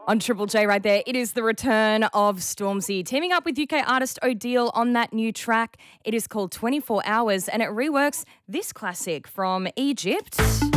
On Triple J right there, it is the return of Stormzy, teaming up with UK artist Odile on that new track. It is called 24 Hours and it reworks this classic from Egypt.